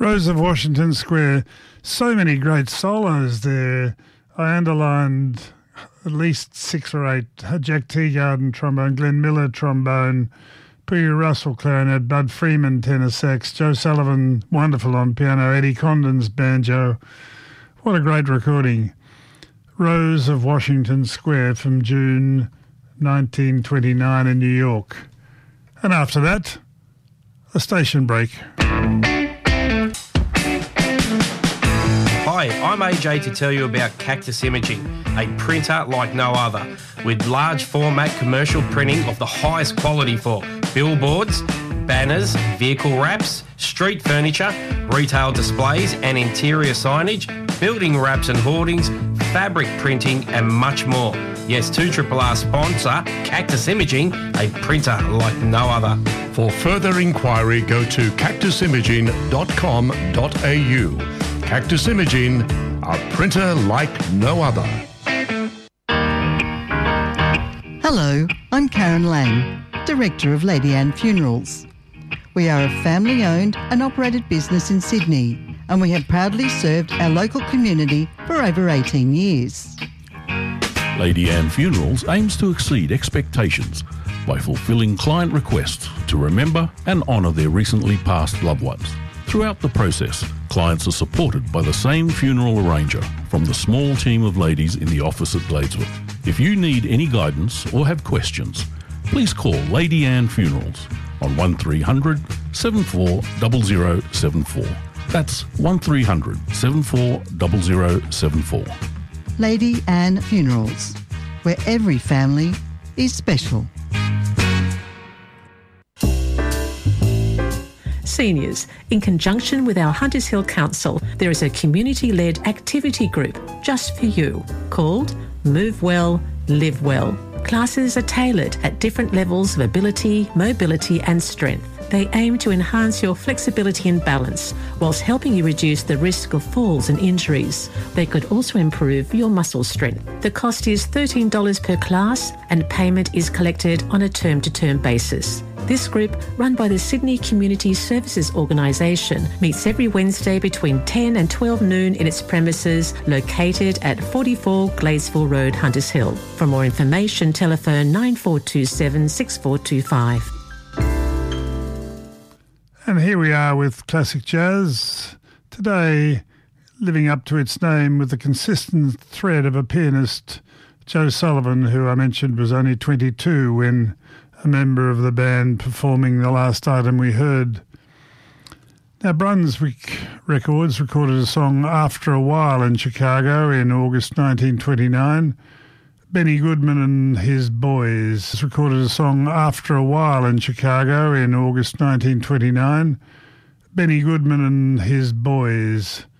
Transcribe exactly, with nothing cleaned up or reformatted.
Rose of Washington Square. So many great solos there. I underlined at least six or eight. Jack Teagarden trombone, Glenn Miller trombone, Peter Russell clarinet, Bud Freeman tenor sax, Joe Sullivan wonderful on piano, Eddie Condon's banjo. What a great recording. Rose of Washington Square from June nineteen twenty-nine in New York. And after that, a station break. Hi, I'm A J to tell you about Cactus Imaging, a printer like no other, with large format commercial printing of the highest quality for billboards, banners, vehicle wraps, street furniture, retail displays and interior signage, building wraps and hoardings, fabric printing and much more. Yes, two R R R sponsor, Cactus Imaging, a printer like no other. For further inquiry, go to cactus imaging dot com dot a u. Cactus Imaging, a printer like no other. Hello, I'm Karen Lang, Director of Lady Anne Funerals. We are a family-owned and operated business in Sydney, and we have proudly served our local community for over eighteen years. Lady Anne Funerals aims to exceed expectations by fulfilling client requests to remember and honour their recently passed loved ones. Throughout the process, clients are supported by the same funeral arranger from the small team of ladies in the office at Gladeswood. If you need any guidance or have questions, please call Lady Anne Funerals on one three hundred, seven four zero zero seven four. That's one three hundred, seven four zero zero seven four. Lady Anne Funerals, where every family is special. Seniors, in conjunction with our Hunters Hill Council, there is a community-led activity group just for you called Move Well, Live Well. Classes are tailored at different levels of ability, mobility and strength. They aim to enhance your flexibility and balance whilst helping you reduce the risk of falls and injuries. They could also improve your muscle strength. The cost is thirteen dollars per class and payment is collected on a term-to-term basis. This group, run by the Sydney Community Services Organisation, meets every Wednesday between ten and twelve noon in its premises located at forty-four Gladesville Road, Hunters Hill. For more information, telephone nine four two seven, six four two five. And here we are with classic jazz. Today, living up to its name with the consistent thread of a pianist, Joe Sullivan, who I mentioned was only twenty-two when a member of the band performing the last item we heard. Now, Brunswick Records recorded a song After a While in Chicago in August nineteen twenty-nine. Benny Goodman and his Boys recorded a song After a While in Chicago in August nineteen twenty-nine. Benny Goodman and his Boys